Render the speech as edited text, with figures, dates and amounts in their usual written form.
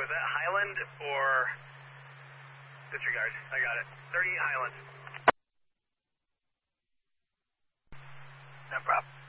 was that Highland or disregard? I got it. 38 Highland. No problem.